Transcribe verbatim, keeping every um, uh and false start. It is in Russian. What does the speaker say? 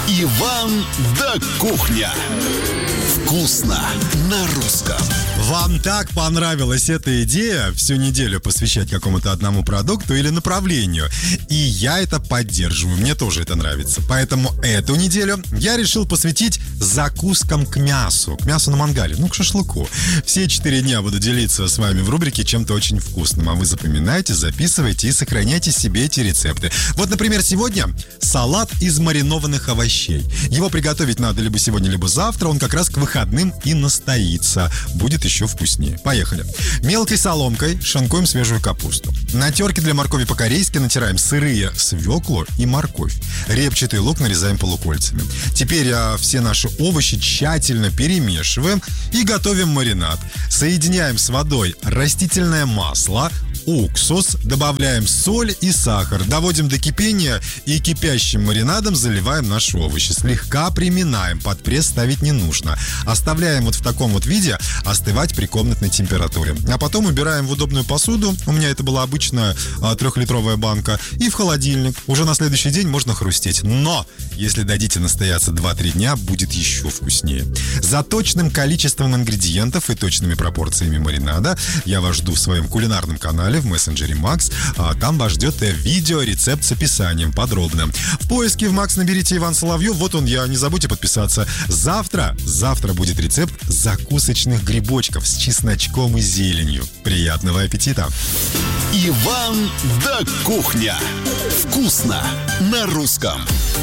Иван да кухня. Вкусно на русском. Вам так понравилась эта идея всю неделю посвящать какому-то одному продукту или направлению. И я это поддерживаю, мне тоже это нравится. Поэтому эту неделю я решил посвятить закускам к мясу. К мясу на мангале, ну к шашлыку. Все четыре дня буду делиться с вами в рубрике чем-то очень вкусным. А вы запоминайте, записывайте и сохраняйте себе эти рецепты. Вот, например, сегодня салат из маринованных овощей. Его приготовить надо либо сегодня, либо завтра. Он как раз к выходным и настоится. Будет еще вкуснее. Поехали. Мелкой соломкой шинкуем свежую капусту. На терке для моркови по-корейски натираем сырые свеклу и морковь. Репчатый лук нарезаем полукольцами. Теперь а, все наши овощи тщательно перемешиваем и готовим маринад. Соединяем с водой растительное масло, уксус, добавляем соль и сахар, доводим до кипения и кипящим маринадом заливаем наши овощи. Слегка приминаем, под пресс ставить не нужно. Оставляем вот в таком вот виде остывать при комнатной температуре. А потом убираем в удобную посуду, у меня это была обычная а, трехлитровая банка, и в холодильник. Уже на следующий день можно хрустеть. Но, если дадите настояться два-три дня, будет еще вкуснее. За точным количеством ингредиентов и точными пропорциями маринада я вас жду в своем кулинарном канале в мессенджере Макс. А там вас ждет видео-рецепт с описанием подробным. В поиске в Макс наберите Иван Соловьев. Вот он я, не забудьте подписаться. Завтра, завтра будет рецепт закусочных грибочков с чесночком и зеленью. Приятного аппетита! Иван да кухня. Вкусно на русском.